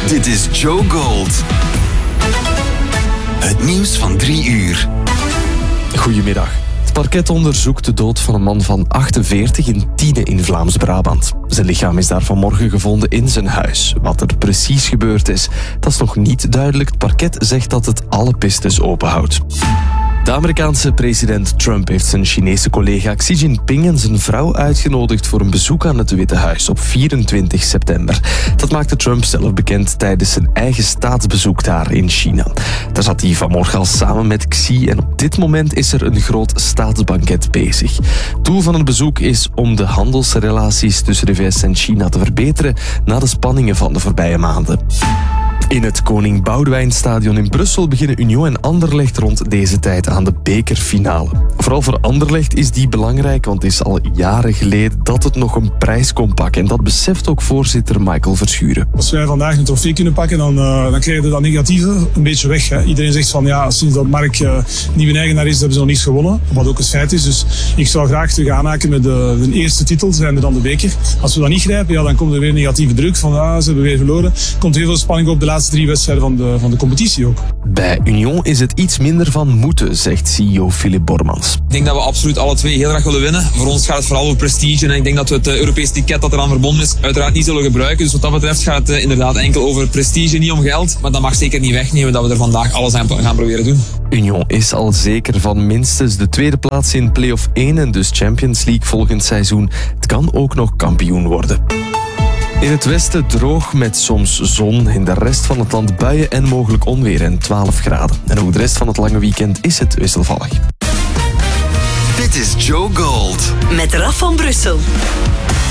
Dit is Joe Gold. Het nieuws van 3 uur. Goedemiddag. Het parket onderzoekt de dood van een man van 48 in Tiene in Vlaams-Brabant. Zijn lichaam is daar vanmorgen gevonden in zijn huis. Wat er precies gebeurd is, dat is nog niet duidelijk. Het parket zegt dat het alle pistes openhoudt. De Amerikaanse president Trump heeft zijn Chinese collega Xi Jinping en zijn vrouw uitgenodigd voor een bezoek aan het Witte Huis op 24 september. Dat maakte Trump zelf bekend tijdens zijn eigen staatsbezoek daar in China. Daar zat hij vanmorgen al samen met Xi en op dit moment is er een groot staatsbanket bezig. Doel van het bezoek is om de handelsrelaties tussen de VS en China te verbeteren na de spanningen van de voorbije maanden. In het Koning Boudewijnstadion in Brussel beginnen Union en Anderlecht rond deze tijd aan de bekerfinale. Vooral voor Anderlecht is die belangrijk, want het is al jaren geleden dat het nog een prijs kon pakken. En dat beseft ook voorzitter Michael Verschuren. Als wij vandaag een trofee kunnen pakken, dan krijgen we dat negatieve een beetje weg. Hè. Iedereen zegt van ja, sinds dat Mark nieuwe eigenaar is, hebben ze nog niets gewonnen. Wat ook het feit is. Dus ik zou graag terug aanhaken met de eerste titel, zijn er dan de beker. Als we dat niet grijpen, ja, dan komt er weer negatieve druk van ze hebben weer verloren. Er komt heel veel spanning op de laatste 3 wedstrijden van de competitie ook. Bij Union is het iets minder van moeten, zegt CEO Philip Bormans. Ik denk dat we absoluut alle twee heel graag willen winnen. Voor ons gaat het vooral over prestige en ik denk dat we het Europese ticket dat eraan verbonden is uiteraard niet zullen gebruiken. Dus wat dat betreft gaat het inderdaad enkel over prestige, niet om geld. Maar dat mag zeker niet wegnemen dat we er vandaag alles aan gaan proberen doen. Union is al zeker van minstens de tweede plaats in play-off 1 en dus Champions League volgend seizoen. Het kan ook nog kampioen worden. In het westen droog met soms zon. In de rest van het land buien en mogelijk onweer en 12 graden. En ook de rest van het lange weekend is het wisselvallig. Dit is Joe Gold. Met Raf van Brussel.